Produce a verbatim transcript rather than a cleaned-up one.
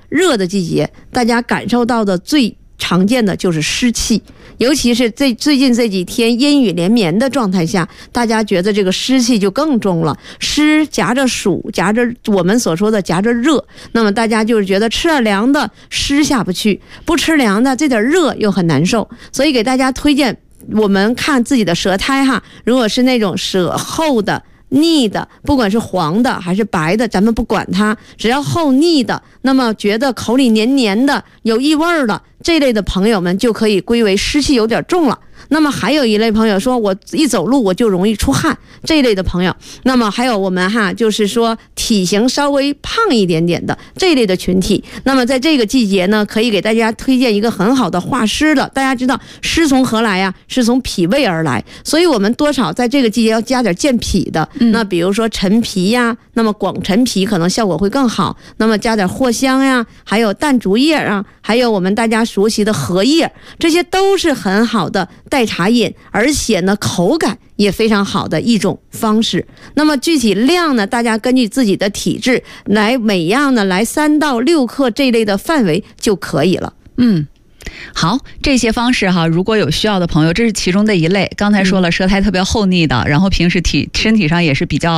热的季节，大家感受到的最常见的就是湿气，尤其是这最近这几天阴雨连绵的状态下，大家觉得这个湿气就更重了，湿夹着暑，夹着我们所说的夹着热，那么大家就是觉得吃点凉的湿下不去，不吃凉的这点热又很难受，所以给大家推荐我们看自己的舌苔哈，如果是那种舌厚的腻的，不管是黄的还是白的，咱们不管它，只要厚腻的，那么觉得口里黏黏的有异味了，这类的朋友们就可以归为湿气有点重了。那么还有一类朋友说，我一走路我就容易出汗，这一类的朋友，那么还有我们哈，就是说体型稍微胖一点点的这一类的群体，那么在这个季节呢，可以给大家推荐一个很好的化湿的。大家知道湿从何来呀？是从脾胃而来，所以我们多少在这个季节要加点健脾的。嗯、那比如说陈皮呀，那么广陈皮可能效果会更好。那么加点藿香呀，还有淡竹叶啊，还有我们大家熟悉的荷叶，这些都是很好的代茶饮，而且呢口感也非常好的一种方式。那么具体量呢，大家根据自己的体质来，每样呢来三到六克这类的范围就可以了。 嗯。好，这些方式哈，如果有需要的朋友，这是其中的一类。刚才说了，舌苔特别厚腻的，然后平时体身体上也是比较